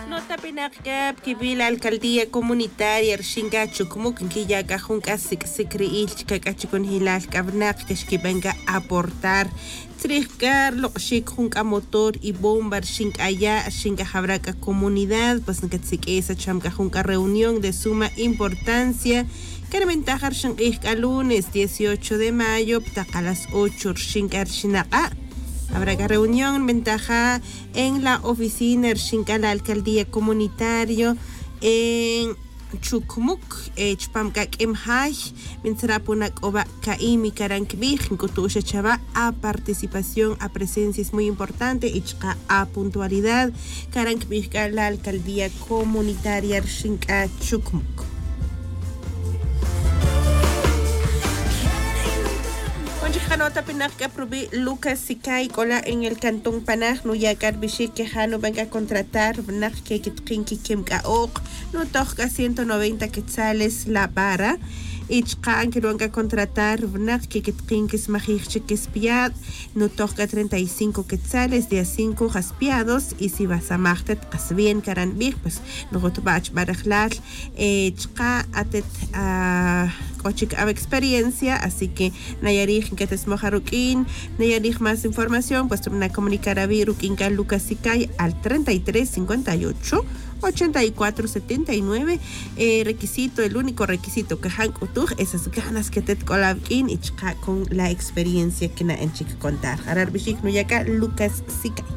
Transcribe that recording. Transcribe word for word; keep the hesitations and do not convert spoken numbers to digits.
Nota pinakap kibil alcaldía comunitaria Rshinga Chukmuk ya kajunka sikriil kakachikun hilal kabnak kashkibenga aportar Trihkar loqshik junka motor y bomba Rshinkaya Rshinga Jabraca comunidad pues nkatsik esa chamka junka reunión de suma importancia que ventaja Rshinga lunes dieciocho de mayo a las ocho Rshinga Rshinaka. Habrá reunión, ventaja en la oficina Rshinka, la alcaldía comunitario en Chukmuk, Chpamkak Emhaj, Mintrapunak Oba Kaimi Karankbij, Kutusha Chava, a participación, a presencia es muy importante, Ichka a puntualidad, Karankbij, la alcaldía comunitaria Rshinka Chukmuk. Nota Penaj que aprobé Lucas Sikai cola en el cantón Panaj no ya Carbishik que Jano venga a contratar Benaj que Kitkinki Kimka Ok no toca ciento noventa quetzales la vara Ichkan que venga a contratar Benaj que Kitkinki Smajich que espiad no toca treinta y cinco quetzales de a cinco jaspiados y si vas a Martet bien Karan Big pues no gotbach barajlar Ichka atet a Cochic a experiencia, así que Nayarij que te esmojarukin, Nayarij más información, pues una comunicar a Virukin que Lucas Sikai al treinta y tres cincuenta y ocho ochenta y cuatro setenta y nueve eh, requisito, el único requisito que han utuj esas ganas que te colabkin y con la experiencia que na en chica contar. Harar Bishik Nuyaka Lucas Sikai.